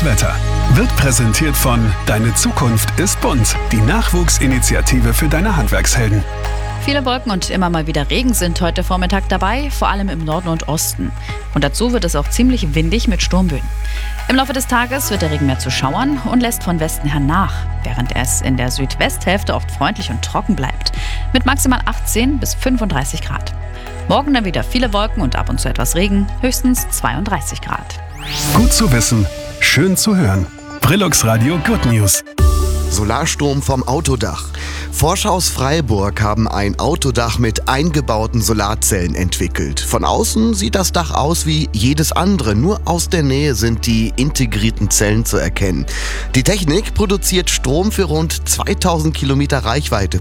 Das Wetter wird präsentiert von Deine Zukunft ist bunt, die Nachwuchsinitiative für deine Handwerkshelden. Viele Wolken und immer mal wieder Regen sind heute Vormittag dabei, vor allem im Norden und Osten. Und dazu wird es auch ziemlich windig mit Sturmböen. Im Laufe des Tages wird der Regen mehr zu Schauern und lässt von Westen her nach, während es in der Südwesthälfte oft freundlich und trocken bleibt. Mit maximal 18 bis 35 Grad. Morgen dann wieder viele Wolken und ab und zu etwas Regen, höchstens 32 Grad. Gut zu wissen, schön zu hören. Brillux Radio Good News. Solarstrom vom Autodach. Forscher aus Freiburg haben ein Autodach mit eingebauten Solarzellen entwickelt. Von außen sieht das Dach aus wie jedes andere, nur aus der Nähe sind die integrierten Zellen zu erkennen. Die Technik produziert Strom für rund 2000 Kilometer Reichweite